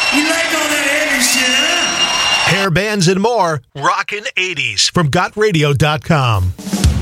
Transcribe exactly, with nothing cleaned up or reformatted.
You like all that heavy shit, huh? Hair bands and more. Rockin' eighties from got radio dot com.